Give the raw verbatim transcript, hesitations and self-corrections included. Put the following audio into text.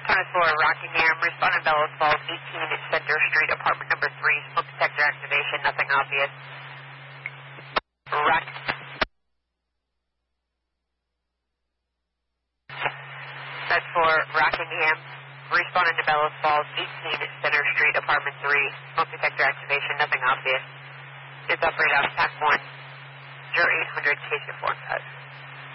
ten four Rockingham, responding Bellows Falls, eighteen Center Street, apartment number three, smoke detector activation, nothing obvious. Rock. ten four Rockingham, responding to Bellows Falls, eighteen Center Street, apartment three, smoke detector activation, nothing obvious. It's operated on P A C one, zero eight hundred, case informed us.